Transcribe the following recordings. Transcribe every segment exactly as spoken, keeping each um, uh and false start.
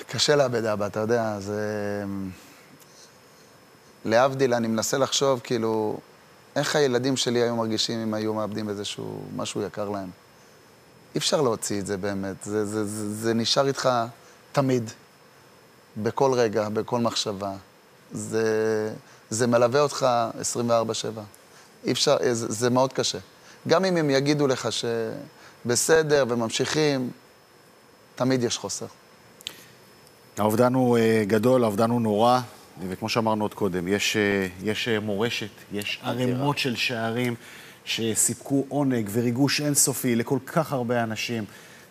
קשה לאבד אבא, אתה יודע, זה... להבדיל, אני מנסה לחשוב, כאילו, איך הילדים שלי היו מרגישים אם היו מאבדים איזשהו משהו יקר להם. אי אפשר להוציא את זה באמת, זה, זה, זה, זה נשאר איתך תמיד, בכל רגע, בכל מחשבה. זה, זה מלווה אותך עשרים וארבע שבע. אי אפשר, זה, זה מאוד קשה. גם אם הם יגידו לך שבסדר וממשיכים, תמיד יש חוסר. האובדן הוא גדול, האובדן הוא נורא, וכמו שאמרנו עוד קודם, יש, יש מורשת, יש ערימות של שערים שסיפקו עונג וריגוש אינסופי לכל כך הרבה אנשים.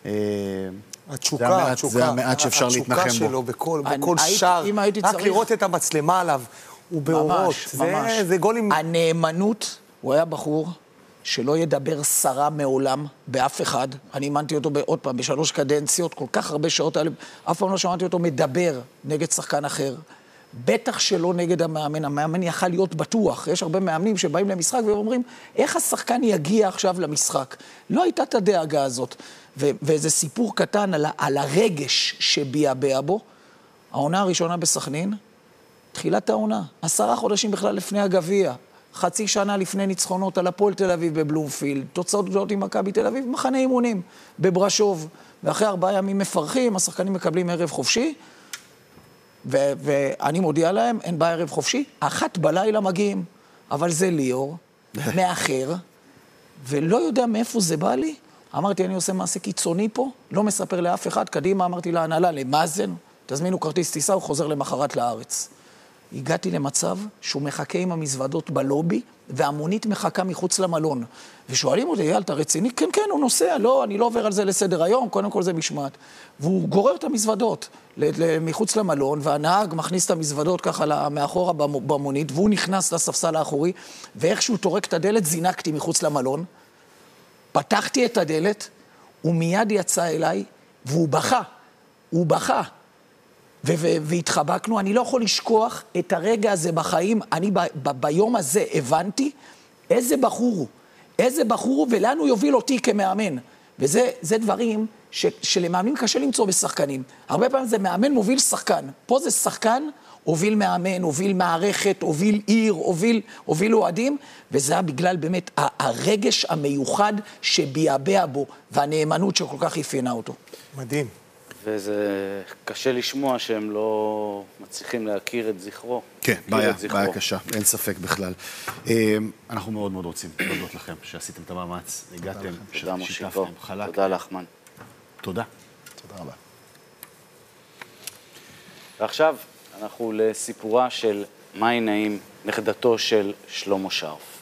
התשוקה, התשוקה, זה המעט שאפשר להתנחם בו. התשוקה שלו בכל, בכל שער, רק לראות את המצלמה עליו, הוא באורות, זה, זה גולים... הנאמנות, הוא היה בחור שלא ידבר שרה מעולם באף אחד. אני אימנתי אותו עוד פעם בשלוש קדנציות, כל כך הרבה שעות האלה, אף פעם לא שמעתי אותו מדבר נגד שחקן אחר. בטח שלא נגד המאמן, המאמן יכל להיות בטוח. יש הרבה מאמנים שבאים למשחק ואומרים, איך השחקן יגיע עכשיו למשחק? לא הייתה את הדאגה הזאת. ו- ואיזה סיפור קטן על, ה- על הרגש שביעבע בו. העונה הראשונה בסכנין, תחילת העונה, עשרה חודשים בכלל לפני הגביע, חצי שנה לפני ניצחונות על הפועל תל אביב בבלומפילד, תוצאות גדולות עם מכבי תל אביב, מחנה אימונים בברשוב, ואחרי ארבעה ימים מפרכים, השחקנים מקבלים ערב חופשי, ו- ואני מודיע להם, אין בה ערב חופשי, אחת בלילה מגיעים, אבל זה ליאור, מאחר, ולא יודע מאיפה זה בא לי. אמרתי, אני עושה מעשה קיצוני פה, לא מספר לאף אחד, קדימה, אמרתי להנהלה, למאזן, תזמינו כרטיס טיסה, הוא חוזר למחרת לארץ. הגעתי למצב שהוא מחכה עם המזוודות בלובי, והמונית מחכה מחוץ למלון. ושואלים אותי, אייל, אתה רציני? כן, כן, הוא נוסע, לא, אני לא עובר על זה לסדר היום, קודם כל זה משמעת. והוא גורר את המזוודות מחוץ למלון, והנהג מכניס את המזוודות ככה מאחורה במונית, והוא נכנס לספסל האחורי, ואיכשהו תורק את הדלת, זינקתי מחוץ למלון, פתחתי את הדלת, הוא מיד יצא אליי, והוא בכה, הוא בכה. והתחבקנו, אני לא יכול לשכוח את הרגע הזה בחיים, אני ב- ב- ביום הזה הבנתי איזה בחור הוא, איזה בחור הוא ולאן הוא יוביל אותי כמאמן. וזה זה דברים ש, שלמאמנים קשה למצוא בשחקנים. הרבה פעמים זה מאמן מוביל שחקן, פה זה שחקן, הוביל מאמן, הוביל מערכת, הוביל עיר, הוביל, הוביל אוהדים, וזה היה בגלל באמת הרגש המיוחד שביעבע בו, והנאמנות שכל כך אפיינה אותו. מדהים. וזה קשה לשמוע שהם לא מצליחים להכיר את זכרו. כן, בעיה, בעיה קשה, אין ספק בכלל. אנחנו מאוד מאוד רוצים להודות לכם שעשיתם את המאמץ, הגעתם, שיתפתם, חלק. תודה לחמן. תודה. תודה רבה. ועכשיו אנחנו לסיפורה של מאי נעים, נכדתו של שלמה שרף.